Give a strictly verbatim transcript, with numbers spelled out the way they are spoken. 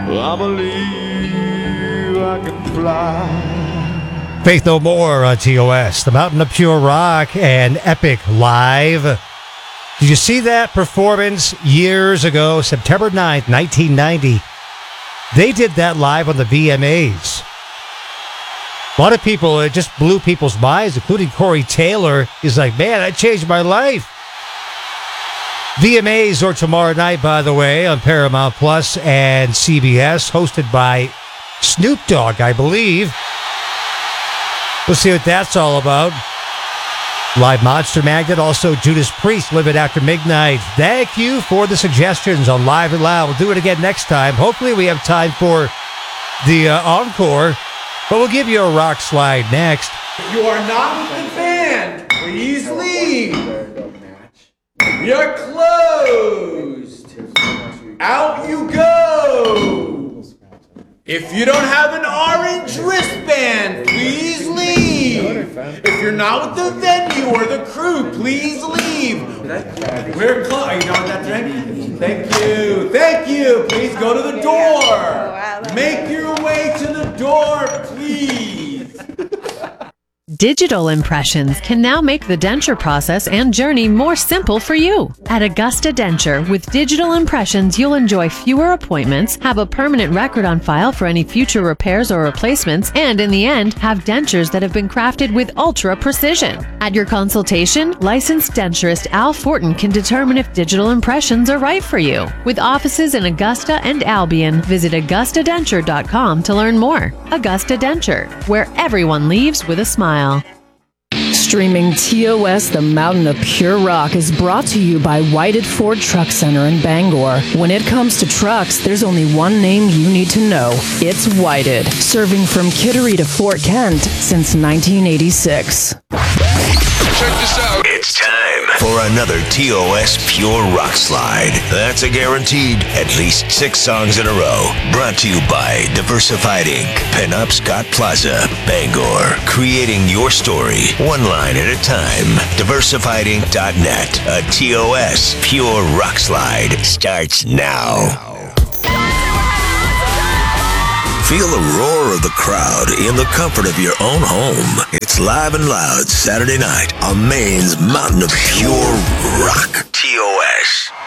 I believe I can fly. Faith No More on T O S, the Mountain of Pure Rock, and Epic Live. Did you see that performance years ago, September ninth, nineteen ninety? They did that live on the V M As. A lot of people, it just blew people's minds, including Corey Taylor. He's like, man, that changed my life. V M As are tomorrow night, by the way, on Paramount Plus and C B S, hosted by Snoop Dogg, I believe. We'll see what that's all about. Live Monster Magnet, also Judas Priest, Live It After Midnight. Thank you for the suggestions on Live and Loud. We'll do it again next time. Hopefully we have time for the uh, encore, but we'll give you a rock slide next. If you are not with the band, please leave. You're closed. Out you go. If you don't have an orange wristband, please leave. If you're not with the venue or the crew, please leave. We're closed. Are you done with that drink? Thank you. Thank you. Please go to the door. Make your way to the door, please. Digital impressions can now make the denture process and journey more simple for you. At Augusta Denture, with digital impressions, you'll enjoy fewer appointments, have a permanent record on file for any future repairs or replacements, and in the end, have dentures that have been crafted with ultra precision. At your consultation, licensed denturist Al Fortin can determine if digital impressions are right for you. With offices in Augusta and Albion, visit augusta denture dot com to learn more. Augusta Denture, where everyone leaves with a smile. Streaming T O S, the Mountain of Pure Rock, is brought to you by Whited Ford Truck Center in Bangor. When it comes to trucks, there's only one name you need to know. It's Whited, serving from Kittery to Fort Kent since nineteen eighty-six. Check this out. It's time for another T O S Pure Rock Slide. That's a guaranteed at least six songs in a row. Brought to you by Diversified Incorporated. Pinup Scott Plaza, Bangor. Creating your story, one line at a time. diversified inc dot net. A T O S Pure Rock Slide starts now. Feel the roar of the crowd in the comfort of your own home. It's Live and Loud Saturday night on Maine's Mountain of Pure Rock. T O S.